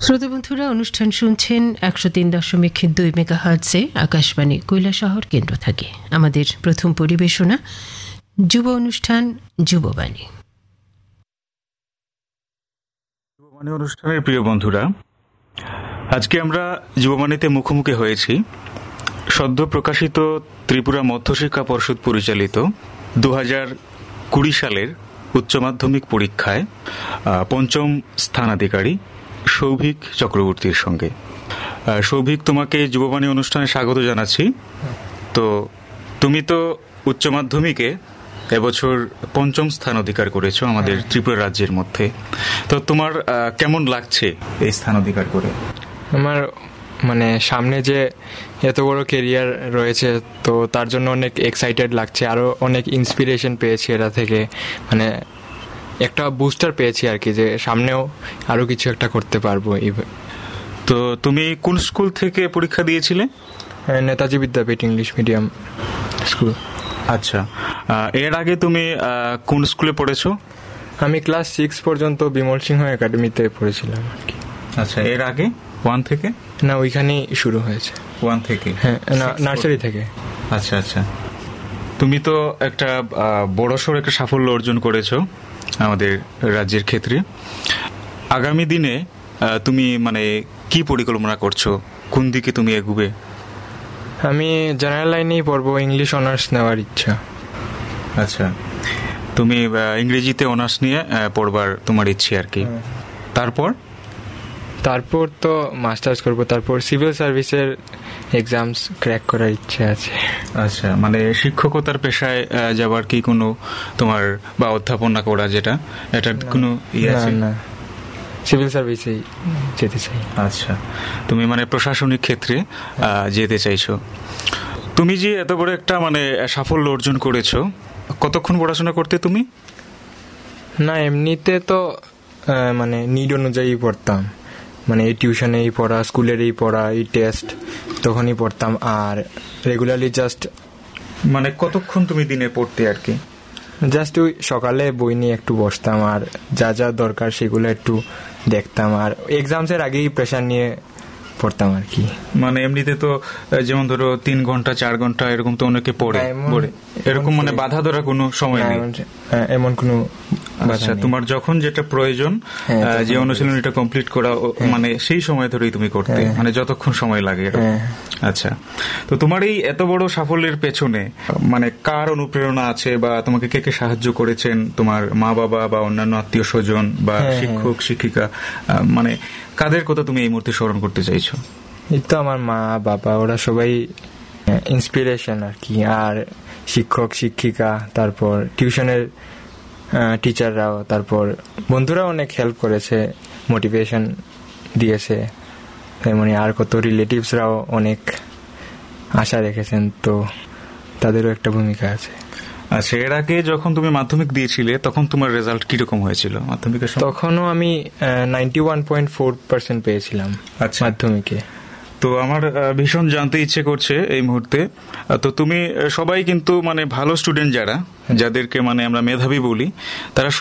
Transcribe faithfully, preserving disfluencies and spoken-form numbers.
শ্রোতা বন্ধুরা, অনুষ্ঠান শুনছেন একশো তিন দশমিক দুই মেগাহার্টজে আকাশবাণী কৈলাসহর কেন্দ্র থেকে। আমাদের প্রথম পরিবেশনা যুব অনুষ্ঠান যুববাণী। যুববাণী অনুষ্ঠানের প্রিয় বন্ধুরা, আজকে আমরা যুববাণীতে মুখোমুখি হয়েছি সদ্য প্রকাশিত ত্রিপুরা মধ্যশিক্ষা পর্ষদ পরিচালিত দু হাজার কুড়ি সালের উচ্চ মাধ্যমিক পরীক্ষায় পঞ্চম স্থানাধিকারী সৌভিক চক্রবর্তীর সঙ্গে। সৌভিক, তোমাকে যুববাণী অনুষ্ঠানে স্বাগত জানাচ্ছি। তো তুমি তো উচ্চ মাধ্যমিকে এবছর পঞ্চম স্থান অধিকার করেছো আমাদের ত্রিপুরা রাজ্যের মধ্যে। তো তোমার কেমন লাগছে এই স্থান অধিকার করে? আমার মানে সামনে যে এত বড় কেরিয়ার রয়েছে, তো তার জন্য অনেক এক্সাইটেড লাগছে, আরও অনেক ইন্সপিরেশন পেয়েছি এটা থেকে, মানে একটা বুস্টার পেয়েছি আর কি, যে সামনেও আরও কিছু একটা করতে পারবো। তো তুমি কোন স্কুল থেকে পরীক্ষা দিয়েছিলে? নেতাজি বিদ্যাপীঠ ইংলিশ মিডিয়াম স্কুল। আচ্ছা, এর আগে তুমি কোন স্কুলে পড়েছো? আমি ক্লাস সিক্স পর্যন্ত বিমল সিংহ একাডেমিতে পড়েছিলাম আর কি। আচ্ছা, এর আগে ওয়ান থেকে? না, ওইখানেই শুরু হয়েছে। ওয়ান থেকে? হ্যাঁ, নার্সারি থেকে। আচ্ছা আচ্ছা, তুমি তো একটা বড়সড় একটা সাফল্য অর্জন করেছো আমাদের রাজ্যের ক্ষেত্রে। আগামী দিনে তুমি মানে কি পরিকল্পনা করছো, কোন দিকে তুমি এগোবে? আমি জেনারেল লাইনেই পড়বো, ইংলিশ অনার্স নেওয়ার ইচ্ছা। আচ্ছা, তুমি ইংরেজিতে অনার্স নিয়ে পড়বার তোমার ইচ্ছে আর কি। তারপর তারপর তো মাস্টার্স করবো, তারপর সিভিল সার্ভিসের এক্সামস ক্র্যাক করার ইচ্ছে আছে। আচ্ছা, মানে শিক্ষকতার পেশায় যাবার কি কোনো তোমার, বা অধ্যাপনা করা যেটা, এটার কোনো ইয়ে আছে? না, সিভিল সার্ভিসেই যেতে চাই। আচ্ছা, তুমি মানে প্রশাসনিক ক্ষেত্রে যেতে চাইছো। তুমি যে এত বড় একটা মানে সাফল্য অর্জন করেছো, কতক্ষণ পড়াশোনা করতে তুমি? না, এমনিতে তো মানে নিড অনুযায়ী পড়তাম, মানে এই টিউশনেই পড়া, স্কুলেরই পড়া, এই টেস্ট তখনই পড়তাম। আর রেগুলারলি জাস্ট মানে কতক্ষণ তুমি দিনে পড়তে আর কি? জাস্ট ওই সকালে বই নিয়ে একটু বসতাম, আর যা যা দরকার সেগুলো একটু দেখতাম, আর এক্সামসের আগেই প্রেশার নিয়ে পড়তাম আর কি। মানে এমনিতে তো যেমন ধরো তিন ঘন্টা চার ঘন্টা এরকম তো অনেকে পড়ে, এরকম মানে বাধা ধরা কোনো সময় নেই, এমন কোনো। আচ্ছা, তোমার যখন যেটা প্রয়োজন, যে অনুশীলনীটা কমপ্লিট করা, মানে সেই সময় ধরেই তুমি করতে, মানে যতক্ষণ সময় লাগে। আচ্ছা, তো তোমার এই এত বড় সাফল্যের পেছনে মানে কার অনুপ্রেরণা আছে, বা তোমাকে কে কে সাহায্য করেছেন? তোমার মা বাবা বা অন্যান্য আত্মীয় স্বজন বা শিক্ষক শিক্ষিকা, মানে কাদের কথা তুমি এই মুহূর্তে স্মরণ করতে চাইছো? এই তো আমার মা বাবা, ওরা সবাই ইন্সপিরেশন আর কি। আর শিক্ষক শিক্ষিকা, তারপর টিউশনের টিচাররাও, তারপর বন্ধুরাও অনেক হেল্প করেছে, মোটিভেশন দিয়েছে। তেমনি আর কত রিলেটিভসরাও অনেক আশা রেখেছেন, তো তাদেরও একটা ভূমিকা আছে। আচ্ছা, এর আগে যখন তুমি মাধ্যমিক দিয়েছিলে তখন তোমার রেজাল্ট কিরকম হয়েছিল মাধ্যমিকের? তখনও আমি ninety one point four percent পেয়েছিলাম মাধ্যমিকে। তো আমার ভীষণ জানতে ইচ্ছে করছে এই মুহূর্তে, তো তুমি সবাই কিন্তু মানে ভালো স্টুডেন্ট, যারা যাদেরকে মানে আমরা মেধাবী বলি, তারা